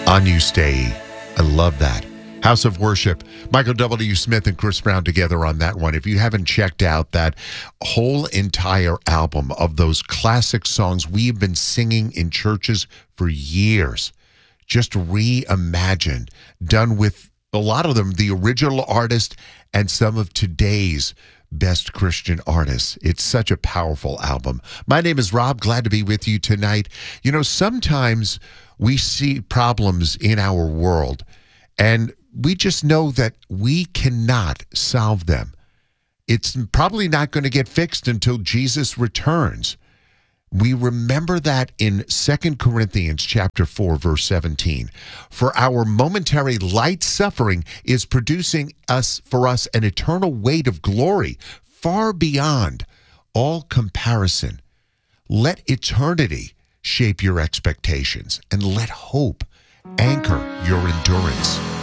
On You Stay. I love that. House of Worship. Michael W. Smith and Chris Brown together on that one. If you haven't checked out that whole entire album of those classic songs we've been singing in churches for years, just reimagined, done with a lot of them, the original artist and some of today's best Christian artists. It's such a powerful album. My name is Rob. Glad to be with you tonight. You know, sometimes we see problems in our world and we just know that we cannot solve them. It's probably not going to get fixed until Jesus returns. We remember that in 2 Corinthians chapter 4, verse 17. For our momentary light suffering is producing for us an eternal weight of glory far beyond all comparison. Let eternity shape your expectations and let hope anchor your endurance.